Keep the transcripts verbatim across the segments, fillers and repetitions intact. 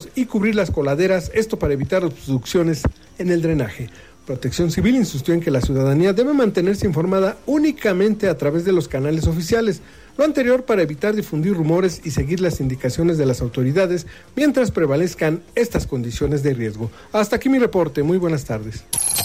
ríos y cubrir las coladeras, esto para evitar obstrucciones en el drenaje. Protección Civil insistió en que la ciudadanía debe mantenerse informada únicamente a través de los canales oficiales, lo anterior para evitar difundir rumores y seguir las indicaciones de las autoridades mientras prevalezcan estas condiciones de riesgo. Hasta aquí mi reporte, muy buenas tardes.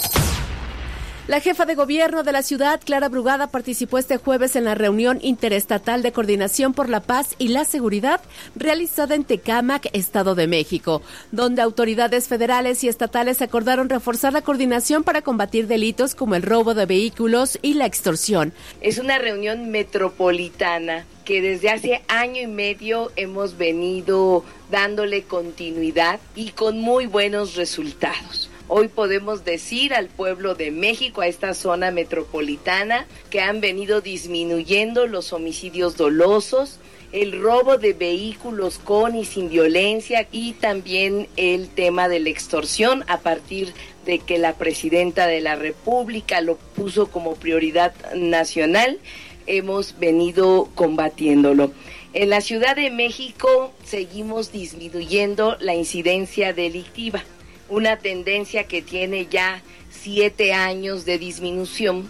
La jefa de gobierno de la ciudad, Clara Brugada, participó este jueves en la reunión interestatal de coordinación por la paz y la seguridad realizada en Tecámac, Estado de México, donde autoridades federales y estatales acordaron reforzar la coordinación para combatir delitos como el robo de vehículos y la extorsión. Es una reunión metropolitana que desde hace año y medio hemos venido dándole continuidad y con muy buenos resultados. Hoy podemos decir al pueblo de México, a esta zona metropolitana, que han venido disminuyendo los homicidios dolosos, el robo de vehículos con y sin violencia y también el tema de la extorsión a partir de que la presidenta de la República lo puso como prioridad nacional. Hemos venido combatiéndolo. En la Ciudad de México seguimos disminuyendo la incidencia delictiva, una tendencia que tiene ya siete años de disminución.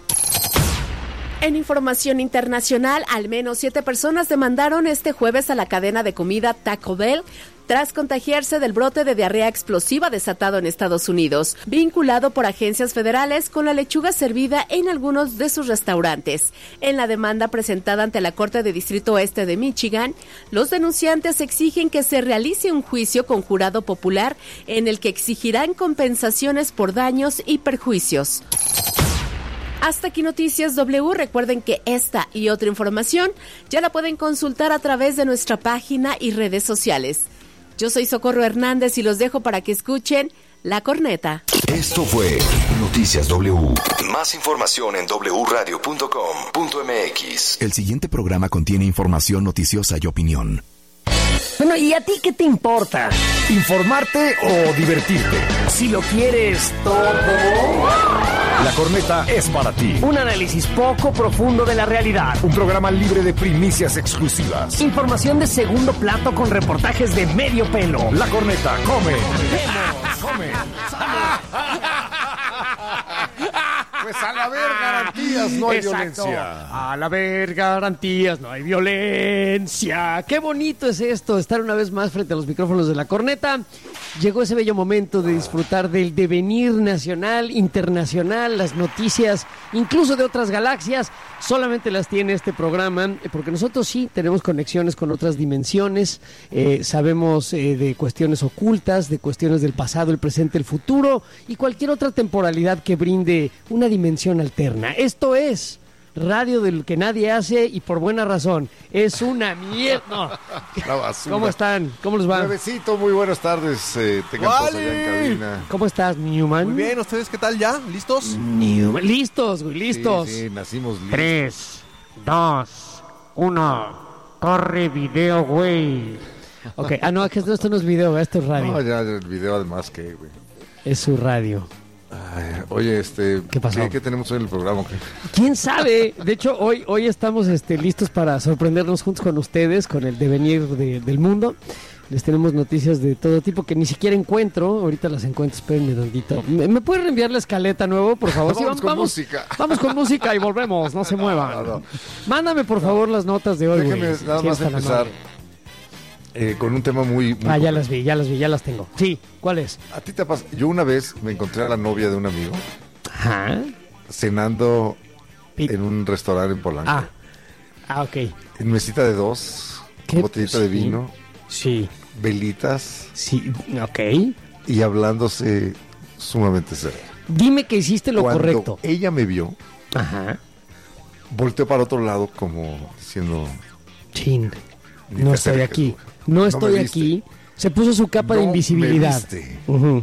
En información internacional, al menos siete personas demandaron este jueves a la cadena de comida Taco Bell tras contagiarse del brote de diarrea explosiva desatado en Estados Unidos, vinculado por agencias federales con la lechuga servida en algunos de sus restaurantes. En la demanda presentada ante la Corte de Distrito Este de Michigan, los denunciantes exigen que se realice un juicio con jurado popular en el que exigirán compensaciones por daños y perjuicios. Hasta aquí Noticias W. Recuerden que esta y otra información ya la pueden consultar a través de nuestra página y redes sociales. Yo soy Socorro Hernández y los dejo para que escuchen La Corneta. Esto fue Noticias W. Más información en doble u radio punto com punto eme equis. El siguiente programa contiene información noticiosa y opinión. Bueno, ¿y a ti qué te importa? ¿Informarte o divertirte? Si lo quieres todo... La Corneta es para ti. Un análisis poco profundo de la realidad. Un programa libre de primicias exclusivas. Información de segundo plato con reportajes de medio pelo. La Corneta, come. Come. Pues al haber garantías no hay Exacto. violencia. Al haber garantías no hay violencia. Qué bonito es esto, estar una vez más frente a los micrófonos de La Corneta. Llegó ese bello momento de disfrutar del devenir nacional, internacional, las noticias, incluso de otras galaxias. Solamente las tiene este programa, porque nosotros sí tenemos conexiones con otras dimensiones, eh, sabemos eh, de cuestiones ocultas, de cuestiones del pasado, el presente, el futuro y cualquier otra temporalidad que brinde una dimensión alterna. Esto es radio del que nadie hace y por buena razón. Es una mierda. No. ¿Cómo están? ¿Cómo les va? Nuevecito, muy buenas tardes. Eh, tengan ¡Vale! todos allá en cabina. ¿Cómo estás, Newman? Muy bien, ¿ustedes qué tal ya? ¿Listos? Newman. Listos, güey, listos. Sí, sí, nacimos listos. Tres, dos, uno. Corre video, güey. Ok, ah, no, que esto, esto no es video, esto es radio. No, ya el video además que, güey. Es su radio. Ay, oye, este... ¿Qué pasó? ¿Qué, qué tenemos hoy en el programa? ¿Qué? ¿Quién sabe? De hecho, hoy, hoy estamos este, listos para sorprendernos juntos con ustedes, con el devenir de, del mundo. Les tenemos noticias de todo tipo que ni siquiera encuentro. Ahorita las encuentro, espérenme tantito. ¿Me, ¿me puede reenviar la escaleta nuevo, por favor? Vamos, Sí, vamos con vamos, música. Vamos con música y volvemos, no se muevan. No, no. Mándame, por favor, las notas de hoy. Déjeme güey, nada si más es tan empezar amable. eh, con un tema muy... muy Ah, ya complejo. las vi, ya las vi, ya las tengo. Sí, ¿cuál es? ¿A ti te pasa? Yo una vez me encontré a la novia de un amigo Ajá. cenando Pi- en un restaurante en Polanco. Ah, ah, ok. En mesita de dos, ¿Qué? botellita de Sí. vino, Sí, velitas sí, ok. y hablándose sumamente serio. Dime que hiciste lo Cuando correcto. ella me vio, Ajá. volteó para otro lado como diciendo... Chin. "Ni No te estoy acerques, aquí. mujer. No me estoy viste. aquí. Se puso su capa de No me invisibilidad. viste". Ujú.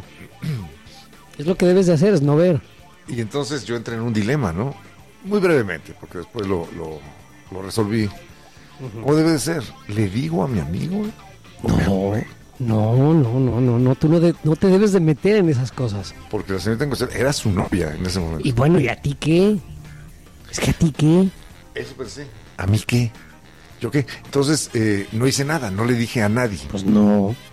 Es lo que debes de hacer, es no ver. Y entonces yo entré en un dilema, ¿no? Muy brevemente, porque después lo, lo, lo resolví. ¿Cómo debe de ser? ¿Le digo a mi amigo? No, no, no, no, no, no. Tú no, de- no te debes de meter en esas cosas. Porque la señorita en cuestión era su novia en ese momento. Y bueno, ¿y a ti qué? Es que a ti qué. Eso pensé. ¿A mí qué? ¿Yo qué? Entonces eh, no hice nada, no le dije a nadie. Pues no.